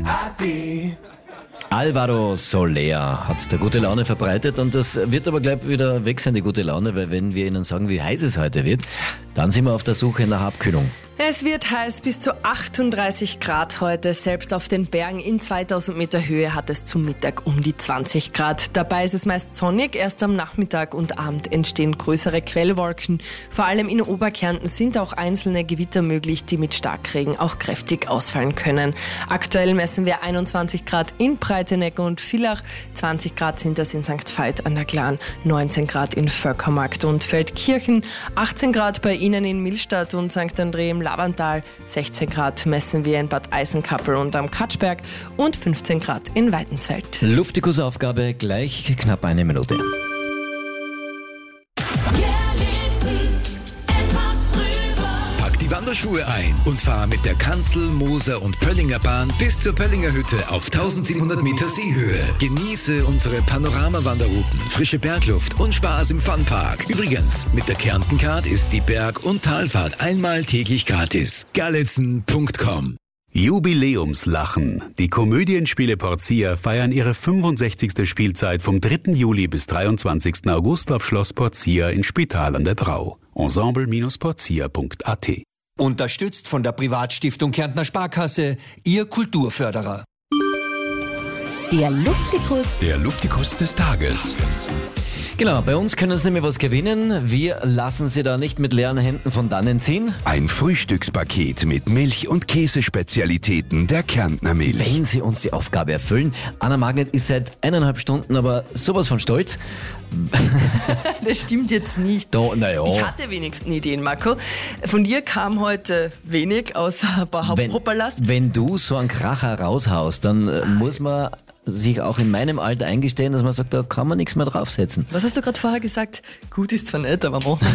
Alvaro Soler hat der gute Laune verbreitet und das wird aber gleich wieder weg sein, die gute Laune, weil wenn wir Ihnen sagen, wie heiß es heute wird, dann sind wir auf der Suche nach Abkühlung. Es wird heiß, bis zu 38 Grad heute. Selbst auf den Bergen in 2000 Meter Höhe hat es zum Mittag um die 20 Grad. Dabei ist es meist sonnig. Erst am Nachmittag und Abend entstehen größere Quellwolken. Vor allem in Oberkärnten sind auch einzelne Gewitter möglich, die mit Starkregen auch kräftig ausfallen können. Aktuell messen wir 21 Grad in Breitenegg und Villach. 20 Grad sind das in St. Veit an der Glan. 19 Grad in Völkermarkt und Feldkirchen. 18 Grad bei Ihnen in Millstatt und St. André im Lavantal, 16 Grad messen wir in Bad Eisenkappel und am Katschberg und 15 Grad in Weidensfeld. Luftikus-Aufgabe gleich knapp eine Minute. Pack die Wanderschuhe ein und fahr mit der Kanzel-, Moser- und Pöllinger Bahn bis zur Pöllinger Hütte auf 1700 Meter Seehöhe. Genieße unsere Panorama-Wanderrouten, frische Bergluft und Spaß im Funpark. Übrigens, mit der Kärnten-Card ist die Berg- und Talfahrt einmal täglich gratis. Gallitzen.com. Jubiläumslachen. Die Komödienspiele Portia feiern ihre 65. Spielzeit vom 3. Juli bis 23. August auf Schloss Portia in Spital an der Drau. Ensemble-portia.at. Unterstützt von der Privatstiftung Kärntner Sparkasse, Ihr Kulturförderer. Der Luftikus. Der Luftikus des Tages. Genau, bei uns können Sie nämlich was gewinnen. Wir lassen Sie da nicht mit leeren Händen von dannen ziehen. Ein Frühstückspaket mit Milch- und Käsespezialitäten der Kärntner Milch. Wenn Sie uns die Aufgabe erfüllen. Anna Magnet ist seit 1,5 Stunden aber sowas von stolz. Das stimmt jetzt nicht. Naja. Ich hatte wenigstens Ideen, Marco. Von dir kam heute wenig, außer ein paar Hauptpropalast. Wenn du so einen Kracher raushaust, dann muss man sich auch in meinem Alter eingestehen, dass man sagt, da kann man nichts mehr draufsetzen. Was hast du gerade vorher gesagt? Gut ist zwar nicht, aber machen.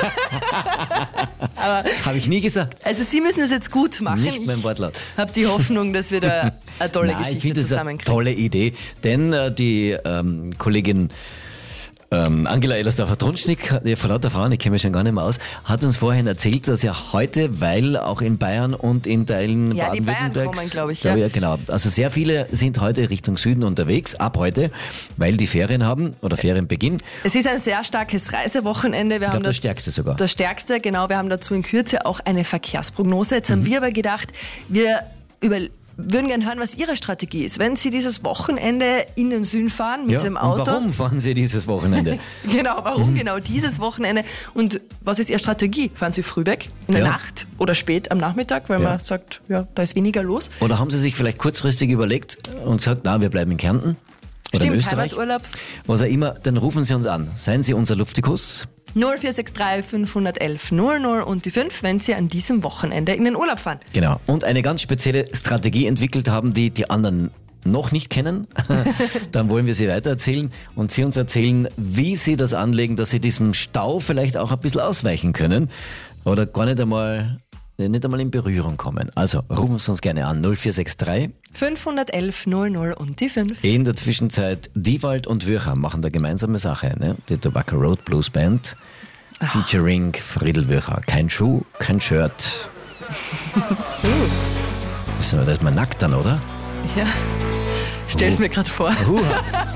Das habe ich nie gesagt. Also Sie müssen es jetzt gut machen. Nicht mein Wortlaut. Ich habe die Hoffnung, dass wir da eine tolle Ich Geschichte finde das eine zusammenkriegen. tolle Idee, denn die Kollegin Angela Ellersdorfer-Trunschnick, die von lauter Frauen, ich kenne mich schon gar nicht mehr aus, hat uns vorhin erzählt, dass ja heute, weil auch in Bayern und in Teilen Ja, die Bayern Baden-Württembergs, kommen, glaube ich, ja. Ja, genau. Also sehr viele sind heute Richtung Süden unterwegs, ab heute, weil die Ferien haben oder Ferienbeginn. Es ist ein sehr starkes Reisewochenende. Wir Ich haben glaube, das stärkste sogar. Das stärkste, genau. Wir haben dazu in Kürze auch eine Verkehrsprognose. Jetzt haben wir aber gedacht, wir würden gerne hören, was Ihre Strategie ist. Wenn Sie dieses Wochenende in den Süden fahren mit dem Auto. Und warum fahren Sie dieses Wochenende? Genau, warum genau dieses Wochenende? Und was ist Ihre Strategie? Fahren Sie früh weg, in der Nacht oder spät am Nachmittag, weil man sagt, ja, da ist weniger los? Oder haben Sie sich vielleicht kurzfristig überlegt und gesagt, na, wir bleiben in Kärnten? Oder in Stimmt, Österreich? Heimaturlaub. Was auch immer, dann rufen Sie uns an. Seien Sie unser Luftikus. 0463 511 00 und die 5, wenn Sie an diesem Wochenende in den Urlaub fahren. Genau. Und eine ganz spezielle Strategie entwickelt haben, die die anderen noch nicht kennen. Dann wollen wir sie weitererzählen und Sie uns erzählen, wie Sie das anlegen, dass Sie diesem Stau vielleicht auch ein bisschen ausweichen können oder gar nicht einmal in Berührung kommen. Also rufen Sie uns gerne an 0463 511 00 und die 5. In der Zwischenzeit Diewald und Würcher machen da gemeinsame Sache. Ne? Die Tobacco Road Blues Band featuring Friedel Würcher. Kein Schuh, kein Shirt. Da ist man nackt dann, oder? Ja, stell's mir gerade vor.